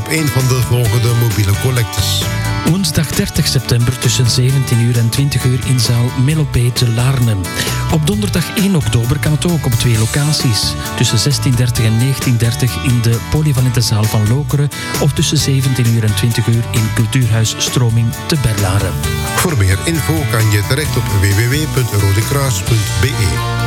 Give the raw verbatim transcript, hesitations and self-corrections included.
op een van de volgende mobiele collectes. Woensdag dertig september tussen zeventien uur en twintig uur in zaal Melopé te Laarne. Op donderdag één oktober kan het ook op twee locaties. Tussen zestien dertig en negentien dertig in de polyvalente zaal van Lokeren of tussen zeventien uur en twintig uur in Cultuurhuis Stroming te Berlaren. Voor meer info kan je terecht op w w w punt rodekruis punt b e.